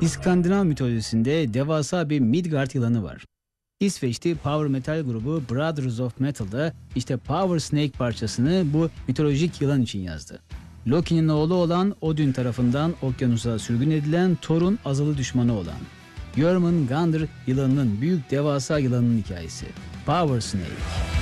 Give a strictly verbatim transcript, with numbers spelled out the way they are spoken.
İskandinav mitolojisinde devasa bir Midgard yılanı var. İsveçli power metal grubu Brothers of Metal'da işte Power Snake parçasını bu mitolojik yılan için yazdı. Loki'nin oğlu olan Odin tarafından okyanusa sürgün edilen Thor'un azılı düşmanı olan Jörmungandr yılanının büyük devasa yılanın hikayesi. Power Snake.